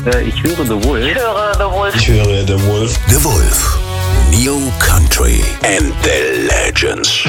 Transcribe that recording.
Ich höre The Wolf. Ich höre The Wolf. Ich höre The Wolf. The Wolf. New Country and the Legends.